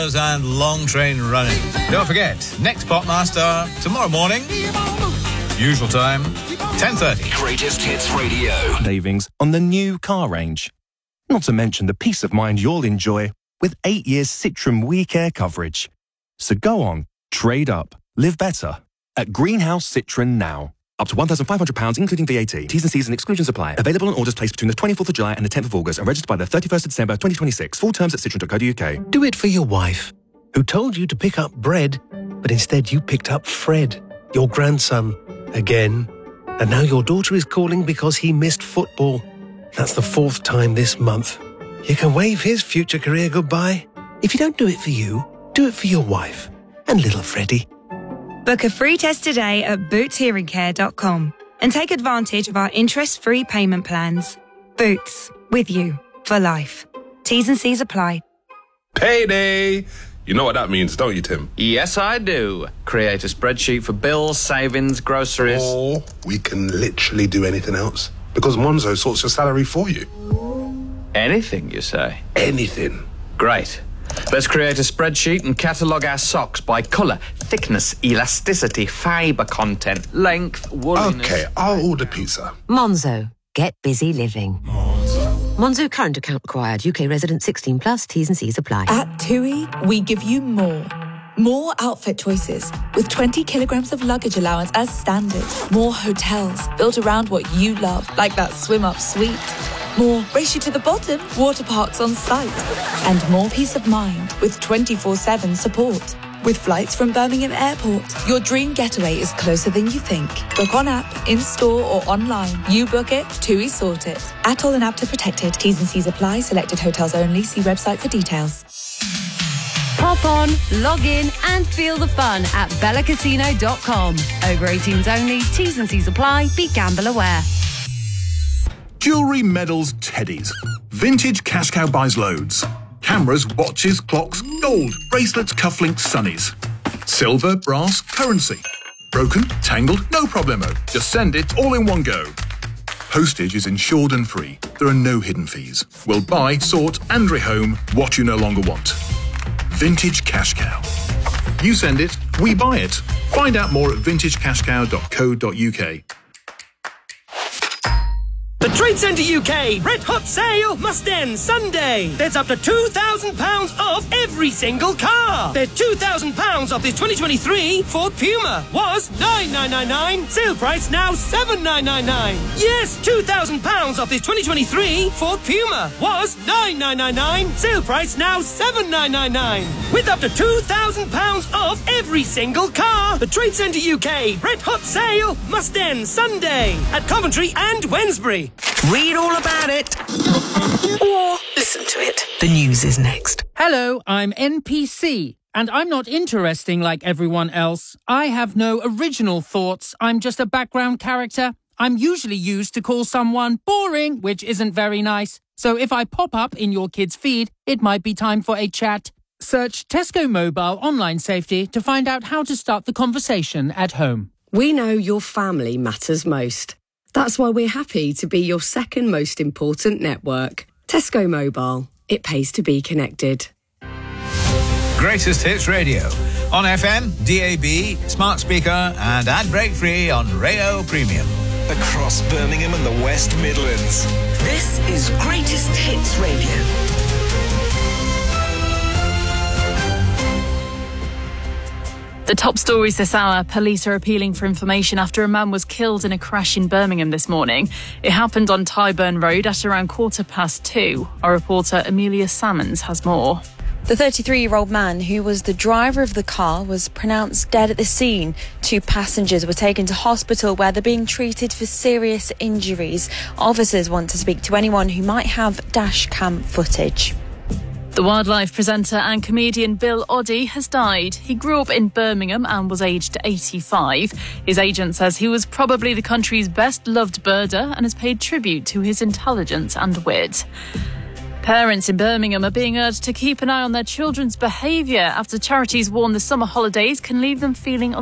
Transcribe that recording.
And long train running. Don't forget, next Popmaster tomorrow morning, usual time, 10:30. Greatest Hits Radio. Savings on the new car range. Not to mention the peace of mind you'll enjoy with 8 years Citroën WeCare coverage. So go on, trade up, live better at Greenhouse Citroën now. Up to £1,500 including VAT. T's and C's and exclusions apply. Available on orders placed between the 24th of July and the 10th of August and registered by the 31st of December 2026. Full terms at citroen.co.uk. Do it for your wife, who told you to pick up bread, but instead you picked up Fred, your grandson, again. And now your daughter is calling because he missed football. That's the 4th time this month. You can wave his future career goodbye. If you don't do it for you, do it for your wife and little Freddie. Book a free test today at bootshearingcare.com and take advantage of our interest-free payment plans. Boots, with you for life. T's and C's apply. Payday! You know what that means, don't you, Tim? Yes, I do. Create a spreadsheet for bills, savings, groceries. Or we can literally do anything else. Because Monzo sorts your salary for you. Anything, you say? Anything. Great. Let's create a spreadsheet and catalogue our socks by colour, thickness, elasticity, fibre content, length, wooliness... OK, I'll order pizza. Monzo. Get busy living. Monzo current account required. UK resident 16 plus. T's and C's apply. At TUI, we give you more. More outfit choices with 20 kilograms of luggage allowance as standard. More hotels built around what you love, like that swim-up suite. More race you to the bottom water parks on site. And more peace of mind with 24/7 support. With flights from Birmingham Airport, your dream getaway is closer than you think. Book on app, in-store or online. You book it, TUI sort it. ATOL and APTA protected. T's and C's apply. Selected hotels only. See website for details. Hop on, log in and feel the fun at bellacasino.com. Over 18s only. T's and C's apply. Be gamble aware. Jewellery, medals, teddies. Vintage Cash Cow buys loads. Cameras, watches, clocks, gold, bracelets, cufflinks, sunnies. Silver, brass, currency. Broken, tangled, no problemo. Just send it all in one go. Postage is insured and free. There are no hidden fees. We'll buy, sort and rehome what you no longer want. Vintage Cash Cow. You send it, we buy it. Find out more at vintagecashcow.co.uk. The Trade Centre UK Red Hot Sale must end Sunday. There's up to £2,000 off every single car. There's £2,000 off this 2023 Ford Puma. Was $9,999. Sale price now $7,999. Yes, £2,000 off this 2023 Ford Puma. Was $9,999. Sale price now $7,999. With up to £2,000 off every single car. The Trade Centre UK Red Hot Sale must end Sunday at Coventry and Wednesbury. Read all about it. Or listen to it. The news is next. Hello, I'm NPC, and I'm not interesting like everyone else. I have no original thoughts. I'm just a background character. I'm usually used to call someone boring, which isn't very nice. So if I pop up in your kid's feed, it might be time for a chat. Search Tesco Mobile Online Safety to find out how to start the conversation at home. We know your family matters most. That's why we're happy to be your second most important network. Tesco Mobile. It pays to be connected. Greatest Hits Radio. On FM, DAB, smart speaker and ad break free on Rayo Premium. Across Birmingham and the West Midlands. This is Greatest Hits Radio. The top stories this hour. Police are appealing for information after a man was killed in a crash in Birmingham this morning. It happened on Tyburn Road at around 2:15. Our reporter Amelia Salmons has more. The 33-year-old man, who was the driver of the car, was pronounced dead at the scene. 2 passengers were taken to hospital where they're being treated for serious injuries. Officers want to speak to anyone who might have dash cam footage. The wildlife presenter and comedian Bill Oddie has died. He grew up in Birmingham and was aged 85. His agent says he was probably the country's best-loved birder and has paid tribute to his intelligence and wit. Parents in Birmingham are being urged to keep an eye on their children's behaviour after charities warn the summer holidays can leave them feeling